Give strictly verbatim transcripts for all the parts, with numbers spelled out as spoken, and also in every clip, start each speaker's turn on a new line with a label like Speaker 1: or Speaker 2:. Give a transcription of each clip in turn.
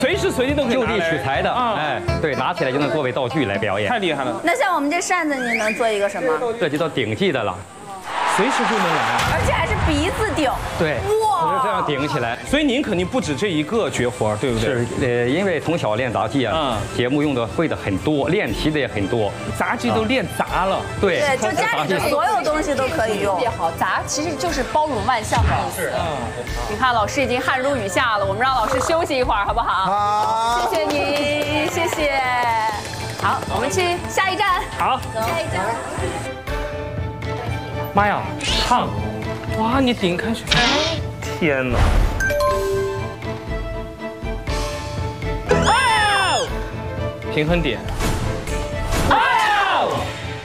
Speaker 1: 随时随地都可以
Speaker 2: 就地取材的，
Speaker 1: 啊，
Speaker 2: 哎，对，拿起来就能作为道具来表演，
Speaker 1: 太厉害了，
Speaker 3: 那像我们这扇子，你能做一个什么？
Speaker 2: 这就叫顶技的了。
Speaker 1: 随时就能来。
Speaker 3: 而且还是鼻子顶。
Speaker 2: 对，
Speaker 3: 哇
Speaker 2: 就是这样顶起来。
Speaker 1: 所以您肯定不止这一个绝活，对不对？
Speaker 2: 是，呃，因为从小练杂技啊，
Speaker 1: 嗯
Speaker 2: 节目用的会的很多，练习的也很多，
Speaker 1: 杂技都练杂了。
Speaker 2: 对，
Speaker 3: 对，就家里的所有东西都可以用
Speaker 4: 特。别好，杂其实就是包容万象的意思。你看老师已经汗如雨下了，我们让老师休息一会儿，好不好？
Speaker 5: 好，
Speaker 4: 谢谢你，谢谢。好，我们去下一站。
Speaker 1: 好，
Speaker 4: 下一站。
Speaker 1: 妈呀，烫！哇，你顶开去！天哪！哦，平衡点。哦，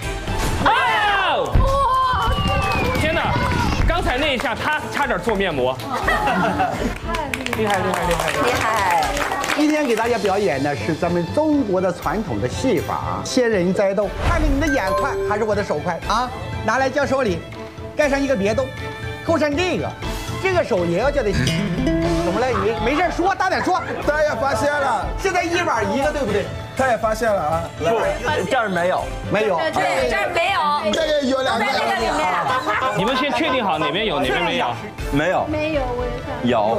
Speaker 1: 哦！天哪！刚才那一下，他差点做面膜。厉害厉害厉害
Speaker 3: 厉害！
Speaker 5: 今天给大家表演的是咱们中国的传统的戏法——仙人栽豆。看着你的眼快还是我的手快啊？拿来交手里，盖上一个别动，扣上这个，这个手也要叫它。怎么了？你没事说，大胆说。
Speaker 6: 他也发现了，
Speaker 5: 现在一碗一个，对不对？
Speaker 6: 他也发现了啊。
Speaker 5: 不，这儿没有，没有。
Speaker 3: 对，这儿没有，
Speaker 6: 这个有两个，
Speaker 3: 在这个里面。
Speaker 1: 你们先确定好哪边有，哪边没有。
Speaker 6: 没有，
Speaker 7: 没有，我也想。
Speaker 6: 有。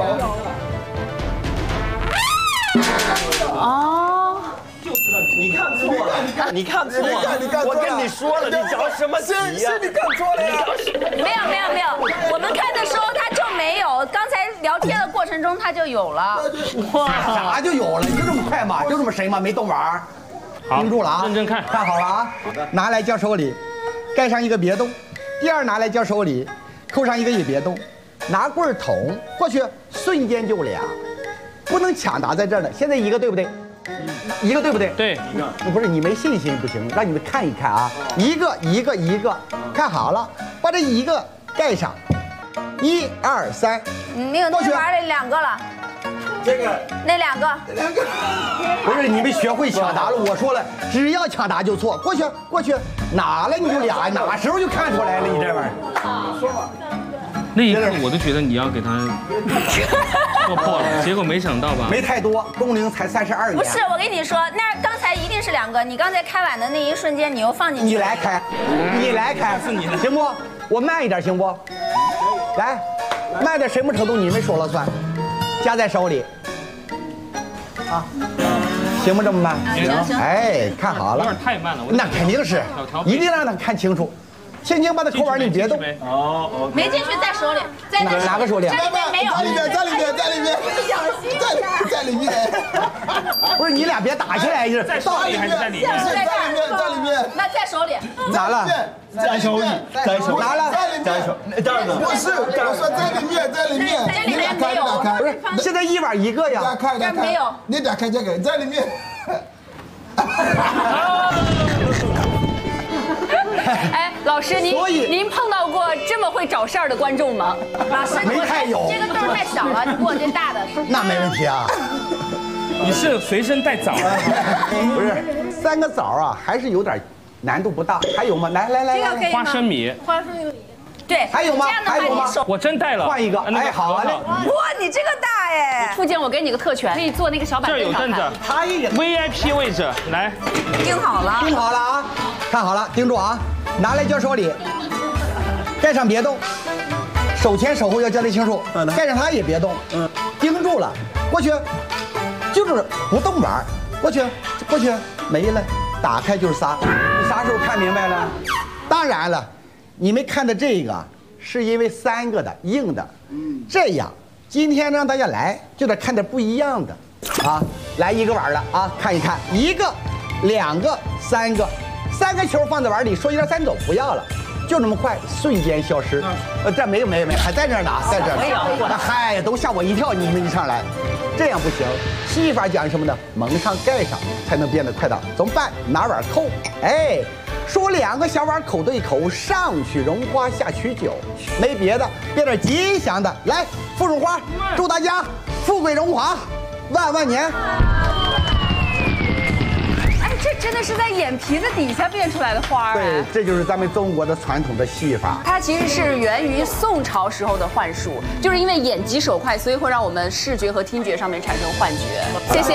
Speaker 4: 哦，
Speaker 8: 你看错了，你看错了，
Speaker 6: 你看错了。
Speaker 8: 我跟你说了，你着什么急呀？
Speaker 6: 是你看错了呀。
Speaker 3: 没有没有没有，我们看的时候他就没有，刚才聊天的过程中他就有了。
Speaker 5: 哇，啥就有了？就这么快吗？就这么神吗？没动碗。
Speaker 1: 好，
Speaker 5: 盯住了啊！
Speaker 1: 认真看，
Speaker 5: 看好了啊！拿来交手里，盖上一个别动。第二拿来交手里，扣上一个也别动。拿棍儿捅过去，瞬间就俩，不能抢答在这儿的。现在一个对不对？一个对不对？
Speaker 1: 对，
Speaker 5: 不是你没信心不行，让你们看一看啊！一个一个一个，看好了，把这一个盖上，一二三，
Speaker 3: 嗯没有那玩里两个了。
Speaker 6: 这个
Speaker 3: 那两个，
Speaker 6: 两个，
Speaker 5: 不是你们学会抢答了。我说了，只要抢答就错。过去过去，哪了你就俩，哪时候就看出来了？你这玩意儿。
Speaker 1: 那一刻我都觉得你要给他做破了，结果没想到吧？
Speaker 5: 没太多，工龄才三十二年。
Speaker 3: 不是，我跟你说，那刚才一定是两个。你刚才开碗的那一瞬间，你又放进去。
Speaker 5: 你来开，你来开，
Speaker 1: 是你
Speaker 5: 行不？我慢一点行不？来，慢到什么程度你们说了算，夹在手里。啊，行不？这么慢？
Speaker 3: 行行。
Speaker 5: 哎，看好了。
Speaker 1: 有点太慢了，
Speaker 5: 那肯定是，一定让他看清楚。轻轻把它扣碗里别动。
Speaker 1: 哦，
Speaker 3: 没进去，在手里，在
Speaker 5: 哪哪个手里？
Speaker 3: 这里面没有。
Speaker 6: 在里面，在里面，在里面，在在里面。
Speaker 5: 不是你俩别打起来，是
Speaker 1: 在手里还是在里面？
Speaker 6: 在里面，在里面。
Speaker 3: 那在手里。
Speaker 5: 拿了，
Speaker 6: 在手里，在手里。
Speaker 5: 拿了，
Speaker 6: 在里面。
Speaker 8: 这儿呢？
Speaker 6: 不是，我说在里面，在里面。
Speaker 3: 这里面
Speaker 6: 你俩看，
Speaker 3: 没有
Speaker 6: 你俩看。
Speaker 5: 不是，现在一碗一个呀。
Speaker 6: 你俩看，你俩看。
Speaker 3: 没有。
Speaker 6: 你俩看这个，在里面。
Speaker 4: 哎，老师您
Speaker 5: 所以
Speaker 4: 您碰到过这么会找事儿的观众吗？
Speaker 3: 老师，
Speaker 5: 没太有
Speaker 3: 这个洞太小了，你给我这大的。
Speaker 5: 那没问题啊。
Speaker 1: 你是随身带枣？
Speaker 5: 不是，三个枣啊，还是有点难度不大。还有吗？来来来来，
Speaker 3: 这个可以吗？
Speaker 1: 花生米，
Speaker 7: 花生米。
Speaker 3: 对，
Speaker 5: 还有吗
Speaker 3: 这样的话
Speaker 5: 还有吗
Speaker 3: 你手
Speaker 1: 我真带了。
Speaker 5: 换一个。
Speaker 1: 那
Speaker 5: 哎，好啊嘞。
Speaker 3: 哇，你这个大哎！
Speaker 4: 付坚，我给你个特权，可以坐那个小板
Speaker 1: 这儿有凳子
Speaker 4: 凳上看。
Speaker 5: 他一人
Speaker 1: ，V I P 位置，来，
Speaker 3: 盯好了。
Speaker 5: 盯好了啊，看好了，盯住啊，拿来交手里，盖上别动，手前手后要交代清楚，盖上它也别动，嗯，盯住了，过去，就是不动碗，过去，过去没了，打开就是仨，你啥时候看明白了？当然了，你们看的这个是因为三个的硬的，嗯，这样今天让大家来就得看点不一样的，啊，来一个碗了啊，看一看，一个、两个、三个，三个球放在碗里，说一二三走，不要了。就这么快，瞬间消失。呃，这没有没有没有，还在这儿呢，在这儿呢。那嗨，都吓我一跳，你们一上来，这样不行。戏法讲什么呢？蒙上盖上才能变得快的。怎么办？拿碗扣，哎，说两个小碗口对口，上去荣华，下取酒，没别的，变点吉祥的。来，芙蓉花，祝大家富贵荣华，万万年。
Speaker 4: 这真的是在眼皮子底下变出来的花儿。
Speaker 5: 对，这就是咱们中国的传统的戏法。
Speaker 4: 它其实是源于宋朝时候的幻术，就是因为眼疾手快，所以会让我们视觉和听觉上面产生幻觉。谢谢。